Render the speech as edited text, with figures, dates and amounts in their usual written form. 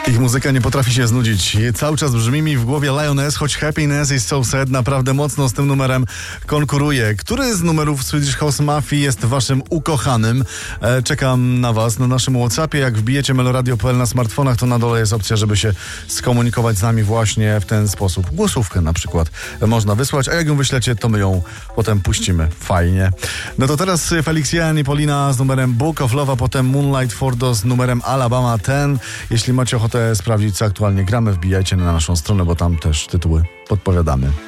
Ich muzyka nie potrafi się znudzić. Cały czas brzmi mi w głowie Lioness, choć Happiness is so sad naprawdę mocno z tym numerem konkuruje. Który z numerów Swedish House Mafii jest waszym ukochanym? Czekam na was na naszym WhatsAppie. Jak wbijecie meloradio.pl na smartfonach, to na dole jest opcja, żeby się skomunikować z nami właśnie w ten sposób. Głosówkę na przykład można wysłać, a jak ją wyślecie, to my ją potem puścimy. Fajnie. No to teraz Felix Jan i Polina z numerem Book of Love, a potem Moonlight Fordo z numerem Alabama 10. Jeśli macie ochotę sprawdzić, co aktualnie gramy, wbijajcie na naszą stronę, bo tam też tytuły podpowiadamy.